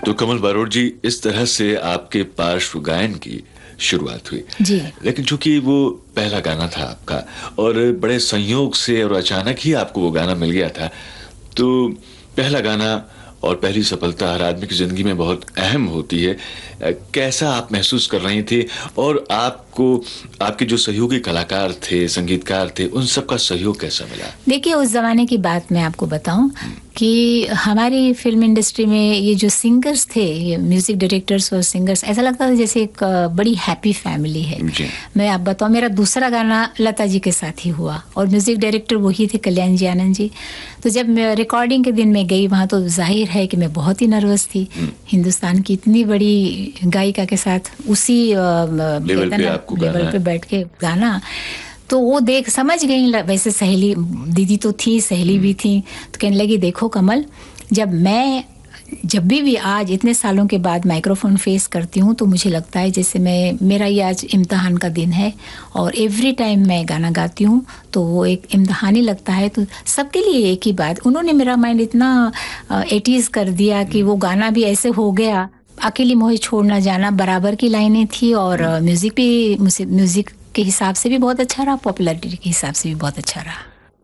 तो कमल बारोट जी, इस तरह से आपके पार्श्व गायन की शुरुआत हुई जी। लेकिन चूंकि वो पहला गाना था आपका और बड़े संयोग से और अचानक ही आपको वो गाना मिल गया था, तो पहला गाना और पहली सफलता हर आदमी की जिंदगी में बहुत अहम होती है। कैसा आप महसूस कर रही थी और आपको आपके जो सहयोगी कलाकार थे, संगीतकार थे, उन सबका सहयोग कैसा मिला? देखिए, उस ज़माने की बात मैं आपको बताऊं कि हमारी फिल्म इंडस्ट्री में ये जो सिंगर्स थे, ये म्यूज़िक डायरेक्टर्स और सिंगर्स, ऐसा लगता था जैसे एक बड़ी हैप्पी फैमिली है। जी। मैं आप बताऊं, मेरा दूसरा गाना लता जी के साथ ही हुआ और म्यूज़िक डायरेक्टर वही थे, कल्याण जी आनंद जी। तो जब मैं रिकॉर्डिंग के दिन में गई वहाँ, तो जाहिर है कि मैं बहुत ही नर्वस थी। हिंदुस्तान की इतनी बड़ी गायिका के साथ उसी लेवल पे बैठ के गाना, तो वो देख समझ गई। वैसे सहेली दीदी तो थी, सहेली भी थी, तो कहने लगी देखो कमल, जब भी आज इतने सालों के बाद माइक्रोफोन फेस करती हूँ तो मुझे लगता है जैसे मेरा ये आज इम्तहान का दिन है और एवरी टाइम मैं गाना गाती हूँ तो वो एक इम्तहान ही लगता है। तो सबके लिए एक ही बात, उन्होंने मेरा माइंड इतना एटीज कर दिया कि वो गाना भी ऐसे हो गया। अकेली मोहे छोड़ ना जाना बराबर की लाइनें थी और म्यूजिक भी, म्यूजिक के हिसाब से भी बहुत अच्छा रहा, पॉपुलैरिटी के हिसाब से भी बहुत अच्छा रहा।